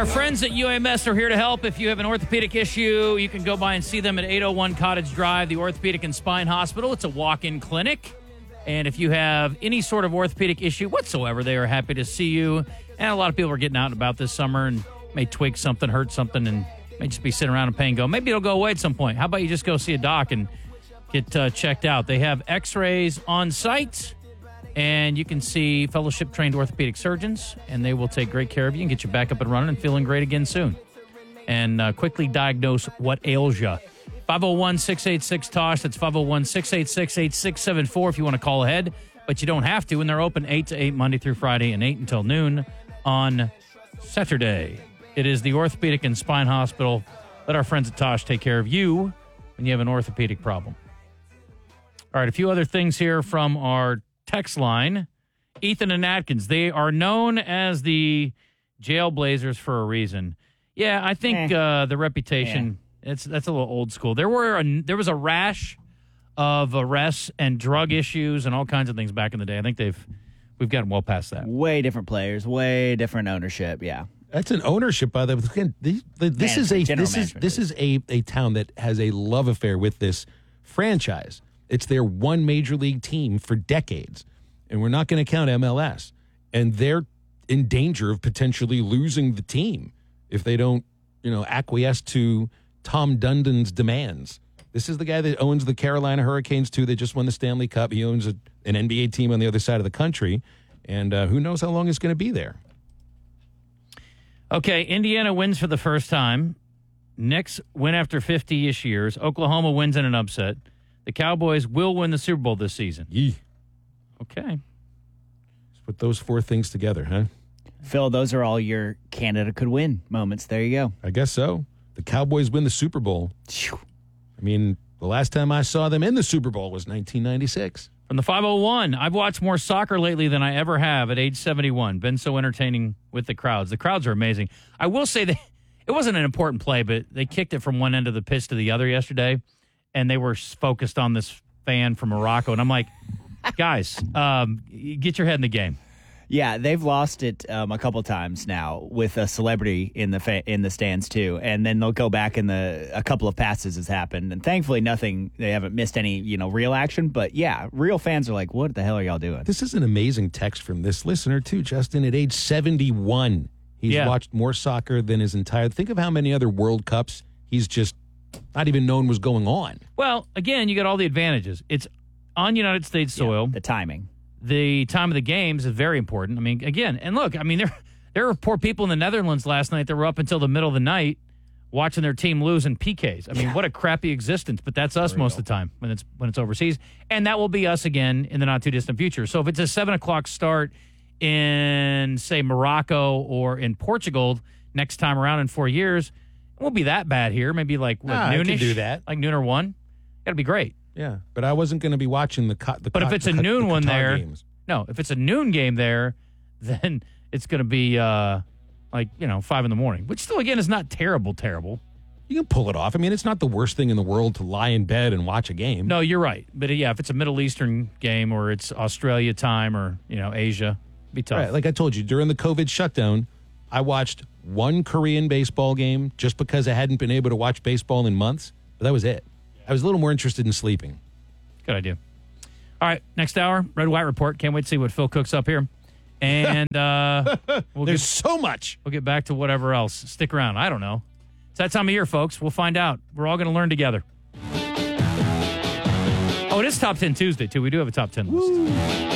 Our friends at UMS are here to help. If you have an orthopedic issue, you can go by and see them at 801 Cottage Drive, the Orthopedic and Spine Hospital. It's a walk-in clinic. And if you have any sort of orthopedic issue whatsoever, they are happy to see you. And a lot of people are getting out and about this summer and may twig something, hurt something, and may just be sitting around in pain. Maybe it'll go away at some point. How about you just go see a doc and get checked out? They have x-rays on site, and you can see fellowship-trained orthopedic surgeons, and they will take great care of you and get you back up and running and feeling great again soon. And quickly diagnose what ails you. 501-686-TOSH. That's 501-686-8674 if you want to call ahead. But you don't have to, and they're open 8 to 8 Monday through Friday and 8 until noon on Saturday. It is the Orthopedic and Spine Hospital. Let our friends at Tosh take care of you when you have an orthopedic problem. All right, a few other things here from our text line. Ethan and Atkins, they are known as the Jailblazers for a reason. Yeah, I think the reputation... That's a little old school. There was a rash of arrests and drug issues and all kinds of things back in the day. I think we've gotten well past that. Way different players, way different ownership. Yeah, that's an ownership by the. Again, this is a town that has a love affair with this franchise. It's their one major league team for decades, and we're not going to count MLS. And they're in danger of potentially losing the team if they don't, acquiesce to Tom Dundon's demands. This is the guy that owns the Carolina Hurricanes, too. They just won the Stanley Cup. He owns an NBA team on the other side of the country, and who knows how long he's going to be there. Okay, Indiana wins for the first time. Knicks win after 50-ish years. Oklahoma wins in an upset. The Cowboys will win the Super Bowl this season. Yee. Okay. Let's put those four things together, huh? Phil, those are all your Canada could win moments. There you go. I guess so. The Cowboys win the Super Bowl. Phew. I mean, the last time I saw them in the Super Bowl was 1996. From the 501, I've watched more soccer lately than I ever have at age 71. Been so entertaining with the crowds. The crowds are amazing. I will say that it wasn't an important play, but they kicked it from one end of the pitch to the other yesterday, and they were focused on this fan from Morocco. And I'm like, guys, get your head in the game. Yeah, they've lost it a couple times now with a celebrity in the stands too, and then they'll go back and a couple of passes has happened, and thankfully they haven't missed any real action. But yeah, real fans are like, what the hell are y'all doing? This is an amazing text from this listener too, Justin. At age 71, he's watched more soccer than his entire. Think of how many other World Cups he's just not even known was going on. Well, again, you got all the advantages. It's on United States soil. The timing. The time of the games is very important. I mean, again, and look, I mean, there were poor people in the Netherlands last night that were up until the middle of the night watching their team lose in PKs. I mean, what a crappy existence, but that's us most of the time when it's overseas. And that will be us again in the not-too-distant future. So if it's a 7 o'clock start in, say, Morocco or in Portugal next time around in 4 years, it won't be that bad here. Maybe like noonish? I can do that. Like noon or 1. That'd be great. Yeah, but I wasn't going to be watching But if it's a noon one there, if it's a noon game there, then it's going to be 5 in the morning, which still, again, is not terrible. You can pull it off. I mean, it's not the worst thing in the world to lie in bed and watch a game. No, you're right. But if it's a Middle Eastern game or it's Australia time or, Asia, it'd be tough. Right, like I told you, during the COVID shutdown, I watched one Korean baseball game just because I hadn't been able to watch baseball in months. But that was it. I was a little more interested in sleeping. Good idea. All right, next hour, Red White Report. Can't wait to see what Phil cooks up here. And there's so much. We'll get back to whatever else. Stick around. I don't know. It's that time of year, folks. We'll find out. We're all going to learn together. Oh, it is Top 10 Tuesday, too. We do have a Top 10 list. Woo.